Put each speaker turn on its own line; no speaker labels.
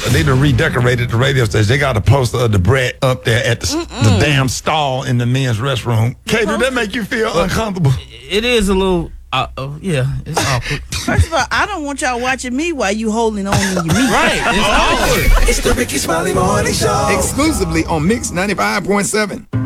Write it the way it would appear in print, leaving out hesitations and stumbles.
they done redecorated the radio station. They got a poster of the bread up there at the damn stall in the men's restroom. Kay, did that make you feel uncomfortable?
It is a little, yeah, it's awkward.
First of all, I don't want y'all watching me while you holding on in your meat.
Right, it's awkward.
It's the Ricky Smiley Morning Show.
Exclusively on Mix 95.7.